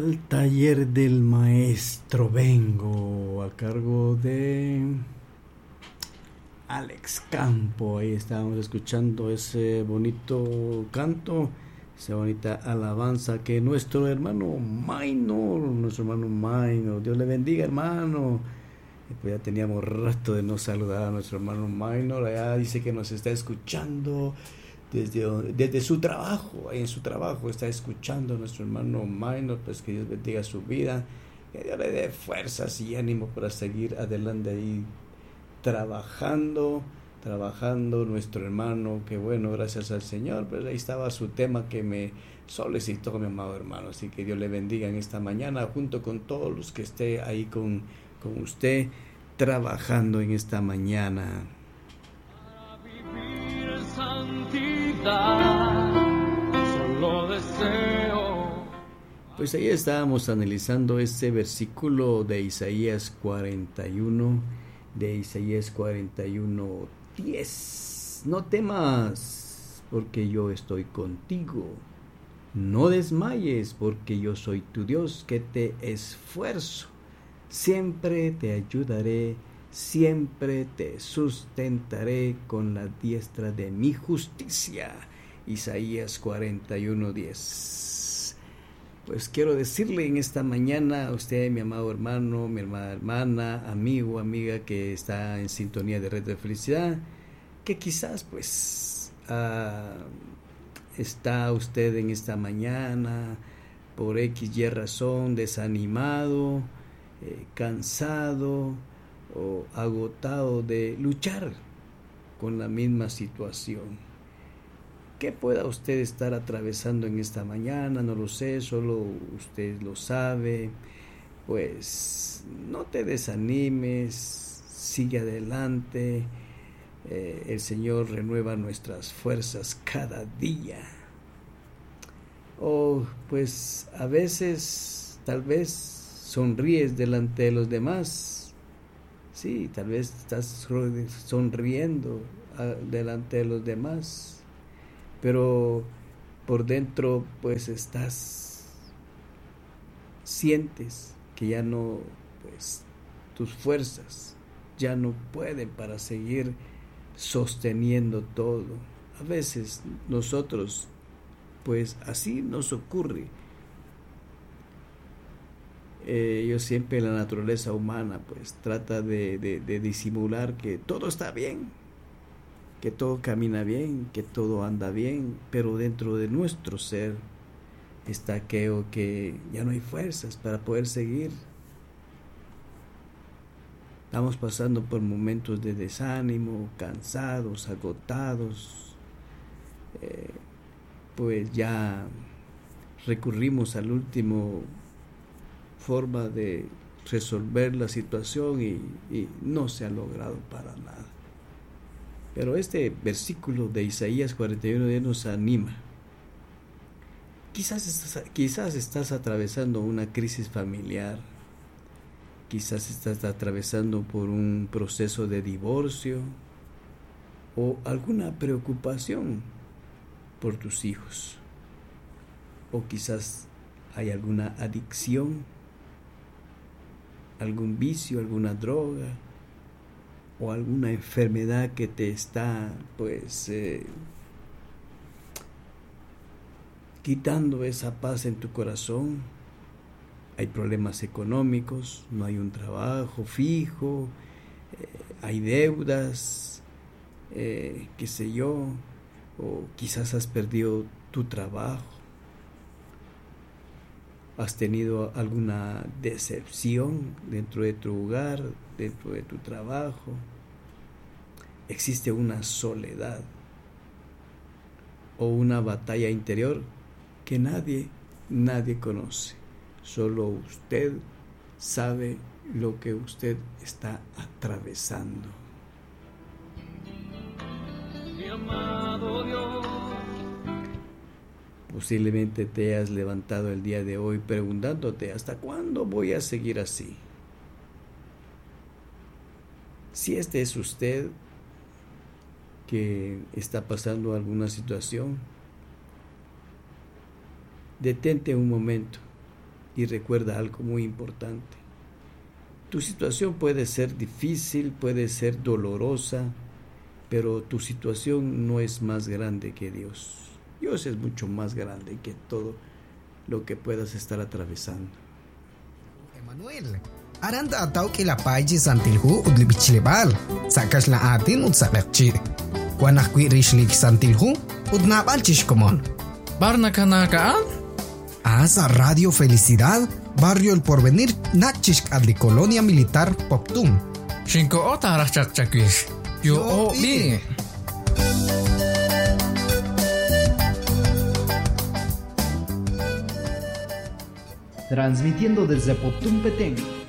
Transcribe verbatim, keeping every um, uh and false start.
Al taller del maestro vengo, a cargo de Alex Campo. Ahí estábamos escuchando ese bonito canto, esa bonita alabanza que nuestro hermano Minor, nuestro hermano Minor, Dios le bendiga, hermano. Y pues ya teníamos rato de no saludar a nuestro hermano Minor. Allá dice que nos está escuchando desde, desde su trabajo, ahí en su trabajo está escuchando a nuestro hermano Minor. Pues que Dios bendiga su vida, que Dios le dé fuerzas y ánimo para seguir adelante ahí trabajando, trabajando nuestro hermano. Que bueno, gracias al Señor. Pues ahí estaba su tema que me solicitó mi amado hermano. Así que Dios le bendiga en esta mañana, junto con todos los que esté ahí con, con usted trabajando en esta mañana. Para vivir santidad, solo deseo. Pues ahí estábamos analizando este versículo de Isaías cuarenta y uno, de Isaías cuarenta y uno, diez. No temas, porque yo estoy contigo. No desmayes, porque yo soy tu Dios, que te esfuerzo. Siempre te ayudaré, siempre te sustentaré con la diestra de mi justicia. Isaías cuarenta y uno, diez. Pues quiero decirle en esta mañana a usted, mi amado hermano, mi hermana, hermana, amigo, amiga que está en sintonía de Red de Felicidad, que quizás pues uh, está usted en esta mañana por X y razón desanimado, eh, cansado o agotado de luchar con la misma situación. ¿Qué pueda usted estar atravesando en esta mañana? No lo sé, solo usted lo sabe. Pues no te desanimes, sigue adelante. Eh, el Señor renueva nuestras fuerzas cada día. O pues a veces, tal vez sonríes delante de los demás. Sí, tal vez estás sonriendo delante de los demás. Pero por dentro pues estás, sientes que ya no, pues tus fuerzas ya no pueden para seguir sosteniendo todo. A veces nosotros pues así nos ocurre. Eh, yo siempre la naturaleza humana pues trata de, de, de disimular que todo está bien, que todo camina bien, que todo anda bien, pero dentro de nuestro ser está aquello que ya no hay fuerzas para poder seguir. Estamos pasando por momentos de desánimo, cansados, agotados, eh, pues ya recurrimos al último forma de resolver la situación y, y no se ha logrado para nada. Pero este versículo de Isaías cuarenta y uno nos anima. Quizás estás, quizás estás atravesando una crisis familiar. Quizás estás atravesando por un proceso de divorcio o alguna preocupación por tus hijos. O quizás hay alguna adicción, algún vicio, alguna droga, o alguna enfermedad que te está pues eh, quitando esa paz en tu corazón. Hay problemas económicos, no hay un trabajo fijo, eh, hay deudas, eh, qué sé yo, o quizás has perdido tu trabajo, has tenido alguna decepción dentro de tu hogar, dentro de tu trabajo. Existe una soledad o una batalla interior que nadie, nadie conoce. Solo usted sabe lo que usted está atravesando. Mi amado Dios. Posiblemente te has levantado el día de hoy preguntándote, ¿hasta cuándo voy a seguir así? Si este es usted que está pasando alguna situación, detente un momento Y recuerda algo muy importante. Tu situación puede ser difícil, puede ser dolorosa, pero tu situación no es más grande que Dios. Dios es mucho más grande que todo lo que puedas estar atravesando. Emanuel, aranda atau kila paji santilhu udli bichlebal, sakas la atin ud sabakchi. Wanak kwi rishlik santilhu ud nabal chishkomon. Barna kanakaan? Asa Radio Felicidad, Barrio El Porvenir, Nachishk adli Colonia Militar Poptum. Shinko ota rachakchakwish. Yo o bi. Transmitiendo desde Poptum Petén,